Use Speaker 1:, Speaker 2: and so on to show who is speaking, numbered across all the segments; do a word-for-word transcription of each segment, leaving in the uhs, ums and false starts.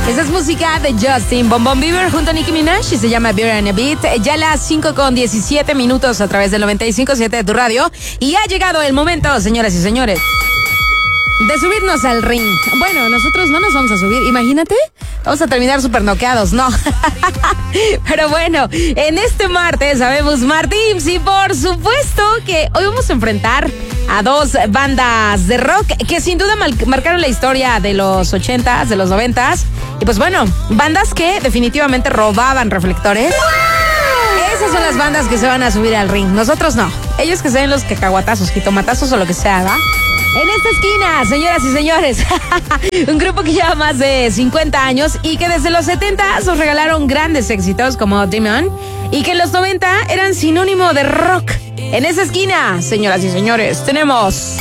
Speaker 1: Esa es música de Justin Bon Bon Bieber junto a Nicki Minaj y se llama Beer and a Beat. Ya las cinco con diecisiete minutos a través del noventa y cinco punto siete de tu radio. Y ha llegado el momento, señoras y señores, de subirnos al ring. Bueno, nosotros no nos vamos a subir, imagínate. Vamos a terminar súper noqueados, no. Pero bueno, en este martes sabemos Martins y por supuesto que hoy vamos a enfrentar a dos bandas de rock que sin duda mal- marcaron la historia de los ochentas, de los noventas. Y pues bueno, bandas que definitivamente robaban reflectores. Esas son las bandas que se van a subir al ring. Nosotros no. Ellos que se den los cacahuatazos, jitomatazos o lo que sea, ¿va? En esta esquina, señoras y señores, un grupo que lleva más de cincuenta años y que desde los setenta nos regalaron grandes éxitos como Demon y que en los noventa eran sinónimo de rock. En esa esquina, señoras y señores, tenemos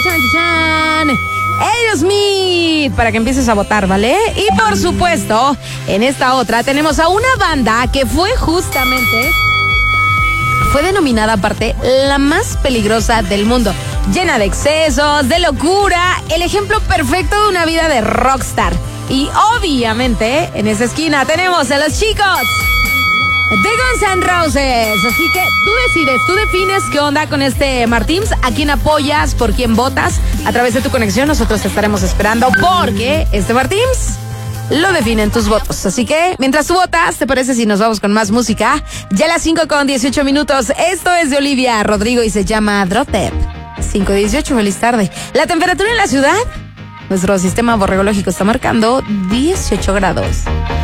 Speaker 1: Aerosmith para que empieces a votar, ¿vale? Y por supuesto, en esta otra tenemos a una banda que fue justamente... Fue denominada aparte la más peligrosa del mundo, llena de excesos, de locura, el ejemplo perfecto de una vida de rockstar. Y obviamente en esa esquina tenemos a los chicos de Guns N' Roses. Así que tú decides, tú defines qué onda con este Martins, a quién apoyas, por quién votas. A través de tu conexión nosotros te estaremos esperando porque este Martins lo definen tus votos. Así que, mientras tú votas, ¿te parece si nos vamos con más música? Ya las cinco con dieciocho minutos. Esto es de Olivia Rodrigo y se llama Drop Dead. cinco dieciocho, feliz tarde. La temperatura en la ciudad, nuestro sistema borregológico está marcando dieciocho grados.